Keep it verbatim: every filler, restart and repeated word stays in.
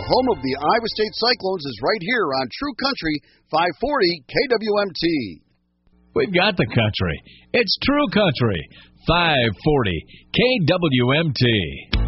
home of the Iowa State Cyclones, is right here on True Country five forty K W M T. We've got the country. It's True Country five forty K W M T.